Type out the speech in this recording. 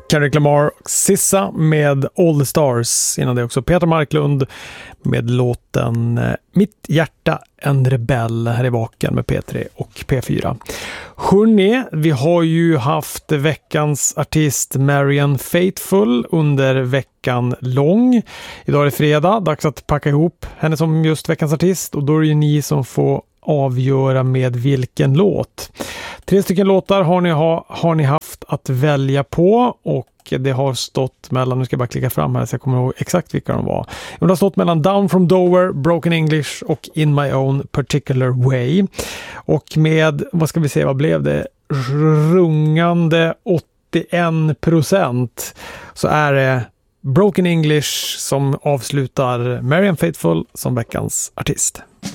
Kendrick Lamar, Sissa med All the Stars. Innan det också Peter Marklund med låten Mitt hjärta en rebell här i Vaken med P3 och P4. Hörrni, vi har ju haft veckans artist Marianne Faithfull under veckan lång. Idag är det fredag, dags att packa ihop henne som just veckans artist och då är det ju ni som får avgöra med vilken låt. 3 stycken låtar har ni haft att välja på och det har stått mellan, nu ska jag bara klicka fram här så jag kommer ihåg exakt vilka de var. Det har stått mellan Down from Dover, Broken English och In My Own Particular Way. Och med, vad blev det? Rungande 81% så är det Broken English som avslutar Marianne Faithfull som veckans artist.